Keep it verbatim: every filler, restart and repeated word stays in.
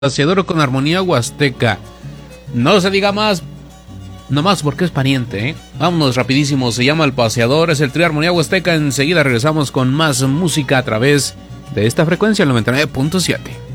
Paseador con armonía huasteca. No se diga más, nomás porque es pariente, ¿eh? Vámonos rapidísimo, se llama El Paseador, es el trío Armonía Huasteca. Enseguida regresamos con más música a través de esta frecuencia, el noventa y nueve punto siete.